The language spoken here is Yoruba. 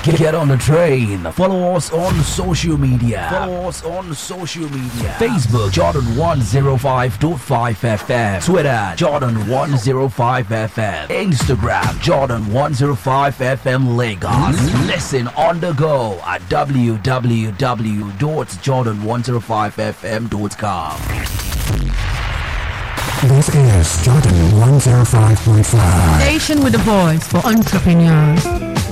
Get on the train. Follow us on social media. Facebook Jordan 105.5 FM. Twitter Jordan 105 FM. Instagram Jordan 105 FM Lagos. Listen on the go at www.jordan105fm.com. This is Jordan 105.5. Station with a voice for entrepreneurs.